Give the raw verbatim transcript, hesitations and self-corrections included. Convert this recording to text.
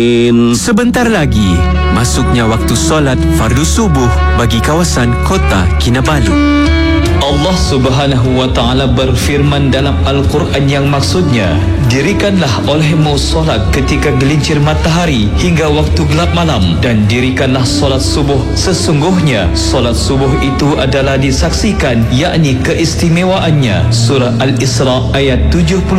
Sebentar lagi, masuknya waktu solat fardu subuh bagi kawasan Kota Kinabalu. Allah Subhanahu wa Ta'ala berfirman dalam Al-Quran yang maksudnya, dirikanlah olehmu solat ketika gelincir matahari hingga waktu gelap malam, dan dirikanlah solat subuh. Sesungguhnya solat subuh itu adalah disaksikan, yakni keistimewaannya. Surah Al-Isra ayat tujuh puluh